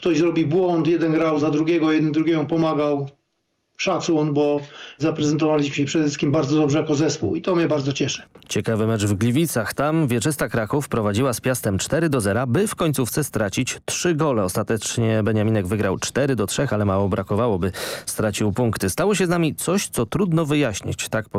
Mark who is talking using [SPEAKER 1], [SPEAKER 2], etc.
[SPEAKER 1] ktoś zrobi błąd, jeden grał za drugiego, jeden drugiemu pomagał. Szacun, bo zaprezentowaliśmy się przede wszystkim bardzo dobrze jako zespół i to mnie bardzo cieszy.
[SPEAKER 2] Ciekawy mecz w Gliwicach. Tam Wieczysta Kraków prowadziła z Piastem 4-0, by w końcówce stracić 3 gole. Ostatecznie Beniaminek wygrał 4-3, ale mało brakowało, by stracił punkty. Stało się z nami coś, co trudno wyjaśnić. Tak